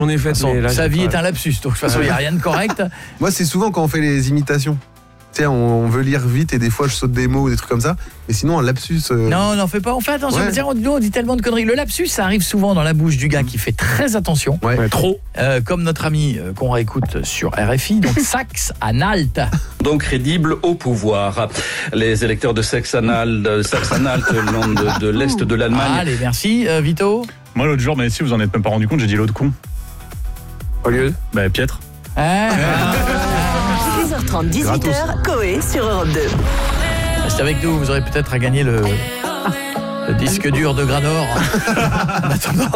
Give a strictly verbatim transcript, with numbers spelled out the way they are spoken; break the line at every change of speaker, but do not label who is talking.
On est fait.
Façon, sa vie est un lapsus, donc de toute façon, il n'y a rien de correct.
Moi, c'est souvent quand on fait les imitations. Tu sais, on veut lire vite et des fois, je saute des mots ou des trucs comme ça. Mais sinon, un lapsus... Euh...
Non, n'en fais pas. On fait attention.
Ouais.
On, nous, on dit tellement de conneries. Le lapsus, ça arrive souvent dans la bouche du gars qui fait très attention.
Ouais.
Ouais, trop.
Euh, comme notre ami euh, qu'on réécoute sur R F I, donc Saxe Anhalt.
Donc crédible au pouvoir. Les électeurs de Saxe-Anhalt, de Saxe-Anhalt, le long de, de l'Est de l'Allemagne.
Allez, merci. Euh, Vito.
Moi, l'autre jour, mais si vous en êtes même pas rendu compte, j'ai dit l'autre con.
Au lieu.
Bah, Pietre.
Ah,
seize heures trente, dix-huit heures, Coé sur Europe deux.
restez avec nous, vous aurez peut-être à gagner le, le disque dur de Granor. En attendant.